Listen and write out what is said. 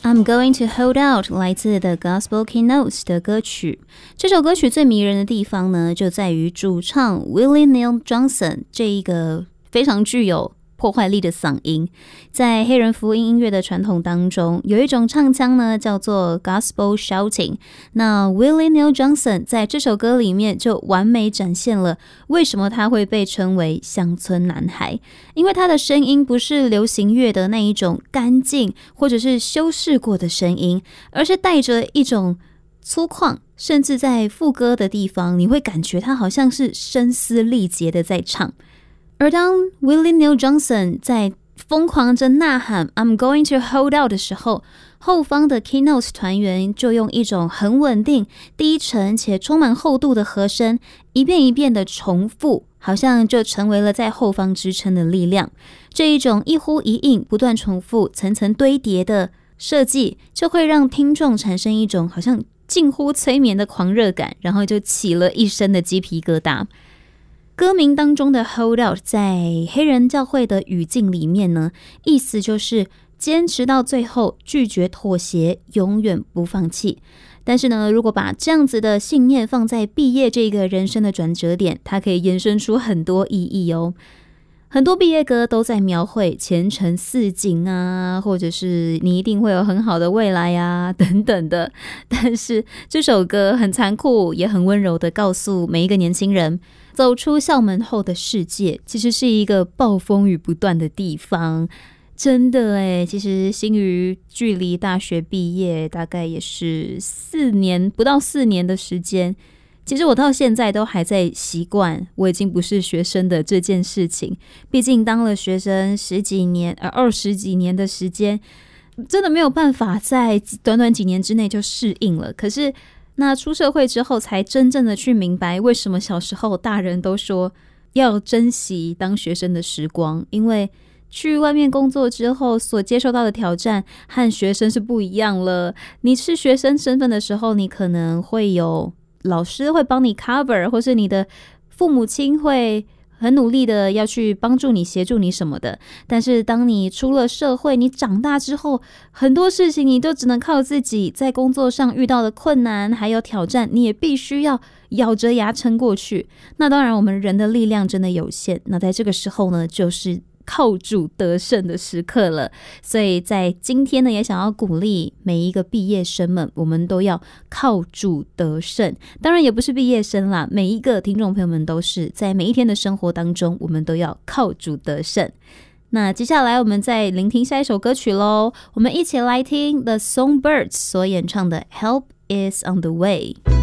I'm going to hold out 来自 The Gospel Keynotes 的歌曲。这首歌曲最迷人的地方呢，就在于主唱 Willie Neal Johnson 这一个非常具有破坏力的嗓音。在黑人福音音乐的传统当中，有一种唱腔呢叫做 Gospel Shouting。那 Willie Neal Johnson 在这首歌里面就完美展现了为什么他会被称为乡村男孩，因为他的声音不是流行乐的那一种干净或者是修饰过的声音，而是带着一种粗犷，甚至在副歌的地方你会感觉他好像是声嘶力竭的在唱。而当 Willie Neal Johnson 在疯狂着呐喊 I'm going to hold out 的时候，后方的 Keynotes 团员就用一种很稳定、低沉且充满厚度的和声一遍一遍的重复，好像就成为了在后方支撑的力量。这一种一呼一应、不断重复、层层堆叠的设计，就会让听众产生一种好像近乎催眠的狂热感，然后就起了一身的鸡皮疙瘩。歌名当中的 hold out 在黑人教会的语境里面呢，意思就是坚持到最后，拒绝妥协，永远不放弃。但是呢，如果把这样子的信念放在毕业这个人生的转折点，它可以延伸出很多意义哦。很多毕业歌都在描绘前程似锦啊，或者是你一定会有很好的未来啊等等的，但是这首歌很残酷也很温柔的告诉每一个年轻人，走出校门后的世界其实是一个暴风雨不断的地方。真的耶，其实新宇距离大学毕业大概也是不到4年的时间，其实我到现在都还在习惯我已经不是学生的这件事情。毕竟当了学生10几年20几年的时间，真的没有办法在短短几年之内就适应了。可是那出社会之后才真正的去明白，为什么小时候大人都说要珍惜当学生的时光，因为去外面工作之后所接受到的挑战和学生是不一样了。你是学生身份的时候，你可能会有老师会帮你 cover， 或是你的父母亲会很努力的要去帮助你协助你什么的。但是当你出了社会，你长大之后，很多事情你都只能靠自己，在工作上遇到的困难还有挑战，你也必须要咬着牙撑过去。那当然我们人的力量真的有限，那在这个时候呢，就是靠主得胜的时刻了。所以在今天呢，也想要鼓励每一个毕业生们，我们都要靠主得胜。当然也不是毕业生啦，每一个听众朋友们都是在每一天的生活当中，我们都要靠主得胜。那接下来我们再聆听下一首歌曲咯，我们一起来听 The Songbirds 所演唱的 Help is on the way。